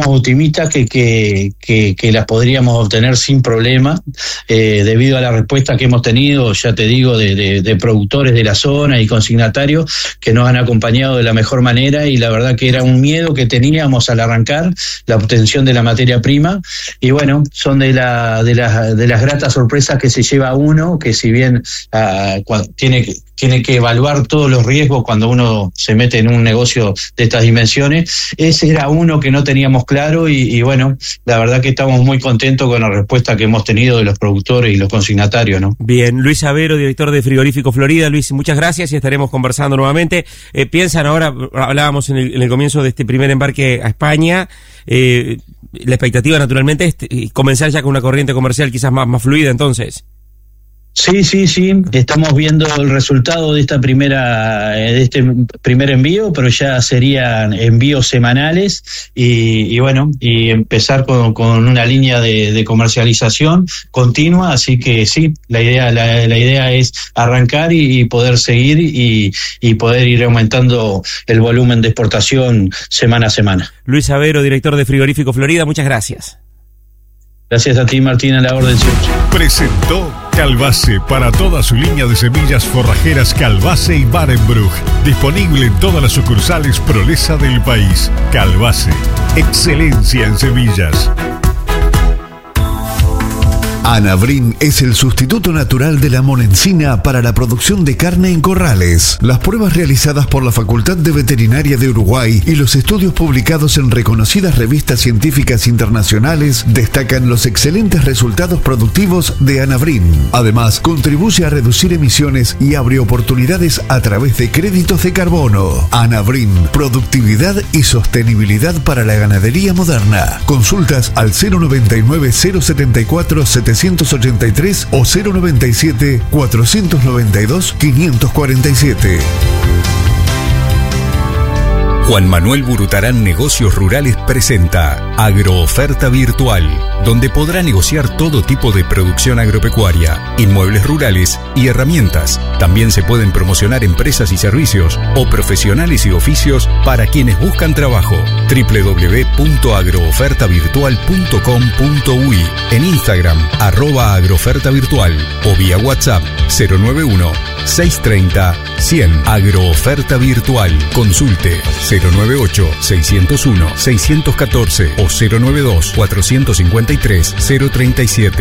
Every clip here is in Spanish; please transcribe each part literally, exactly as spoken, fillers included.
optimistas que, que, que, que las podríamos obtener sin problema, eh, debido a la respuesta que hemos tenido, ya te digo, de, de, de productores de la zona y consignatarios que nos han acompañado de la mejor manera, y la verdad que era un miedo que teníamos al arrancar, la obtención de la materia prima, y bueno, son de, la, de, las, de las gratas sorpresas que se lleva uno, que si bien uh, cuando, tiene, tiene que evaluar todos los riesgos cuando uno se mete en un negocio de estas dimensiones, ese era uno que no teníamos claro, y, y bueno, la verdad que estamos muy contentos con la respuesta que hemos tenido de los productores y los consignatarios, ¿no? Bien, Luis Avero, director de Frigorífico Florida. Luis, muchas gracias y estaremos conversando nuevamente. Eh, piensan ahora, hablábamos en el, en el comienzo de este primer embarque a España, eh, la expectativa naturalmente es comenzar ya con una corriente comercial quizás más, más fluida entonces. Sí, sí, sí, estamos viendo el resultado de esta primera, de este primer envío, pero ya serían envíos semanales y, y bueno, y empezar con, con una línea de, de comercialización continua, así que sí, la idea, la, la idea es arrancar y, y poder seguir y, y poder ir aumentando el volumen de exportación semana a semana. Luis Avero, director de Frigorífico Florida, muchas gracias. Gracias a ti, Martín, a la orden siempre. Presentó Calbase para toda su línea de semillas forrajeras Calbase y Barenbruch. Disponible en todas las sucursales Prolesa del país. Calbase, excelencia en semillas. Anavrin es el sustituto natural de la monencina para la producción de carne en corrales. Las pruebas realizadas por la Facultad de Veterinaria de Uruguay y los estudios publicados en reconocidas revistas científicas internacionales destacan los excelentes resultados productivos de Anavrin. Además, contribuye a reducir emisiones y abre oportunidades a través de créditos de carbono. Anavrin, productividad y sostenibilidad para la ganadería moderna. Consultas al cero noventa y nueve, cero setenta y cuatro, setecientos ochenta y tres o cero noventa y siete, cuatrocientos noventa y dos, quinientos cuarenta y siete. Juan Manuel Burutarán Negocios Rurales presenta Agrooferta Virtual, donde podrá negociar todo tipo de producción agropecuaria, inmuebles rurales y herramientas. También se pueden promocionar empresas y servicios o profesionales y oficios para quienes buscan trabajo. doble u doble u doble u punto agrooferta virtual punto com punto u i, en Instagram arroba agrooferta virtual o vía WhatsApp cero nueve uno, seis tres cero, cien. Agrooferta Virtual. Consulte cero nueve ocho, seis cero uno, seis uno cuatro o cero nueve dos, cuatro cinco tres, cero tres siete.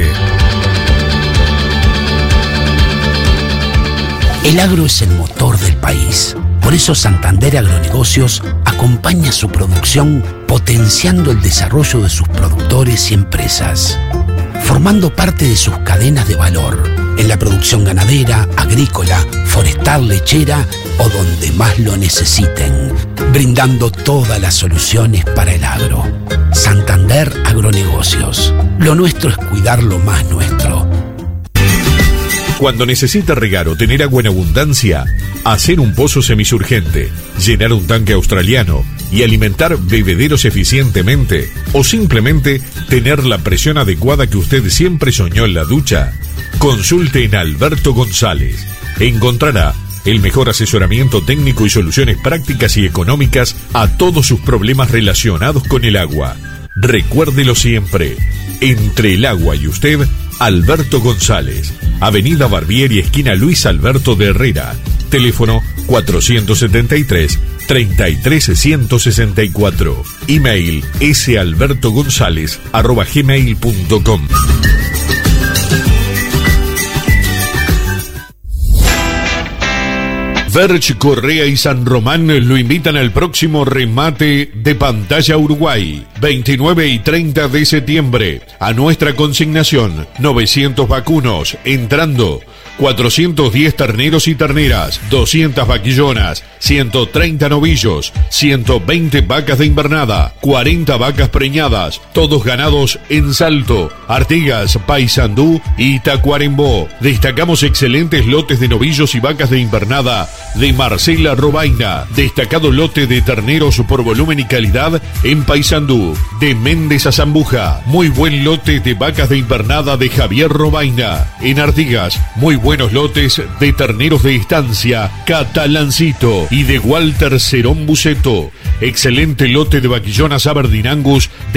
El agro es el motor del país. Por eso Santander Agronegocios acompaña su producción potenciando el desarrollo de sus productores y empresas, formando parte de sus cadenas de valor en la producción ganadera, agrícola, forestal, lechera o donde más lo necesiten, brindando todas las soluciones para el agro. Santander Agronegocios. Lo nuestro es cuidar lo más nuestro. Cuando necesita regar o tener agua en abundancia, hacer un pozo semisurgente, llenar un tanque australiano y alimentar bebederos eficientemente, o simplemente tener la presión adecuada que usted siempre soñó en la ducha, consulte en Alberto González. Encontrará el mejor asesoramiento técnico y soluciones prácticas y económicas a todos sus problemas relacionados con el agua. Recuérdelo siempre, entre el agua y usted, Alberto González, Avenida Barbieri, esquina Luis Alberto de Herrera, teléfono cuatrocientos setenta y tres, treinta y tres, ciento sesenta y cuatro, email salbertogonzalez arroba gmail punto com. Verge, Correa y San Román lo invitan al próximo remate de Pantalla Uruguay, veintinueve y treinta de septiembre. A nuestra consignación, novecientos vacunos, entrando cuatrocientos diez terneros y terneras, doscientas vaquillonas, ciento treinta novillos, ciento veinte vacas de invernada, cuarenta vacas preñadas, todos ganados en Salto, Artigas, Paysandú y Tacuarembó. Destacamos excelentes lotes de novillos y vacas de invernada de Marcela Robaina, destacado lote de terneros por volumen y calidad en Paysandú, de Méndez a Zambuja, muy buen lote de vacas de invernada de Javier Robaina. En Artigas, muy buenos lotes de terneros de estancia Catalancito y de Walter Cerón Buceto, excelente lote de vaquillonas Aberdeen Angus de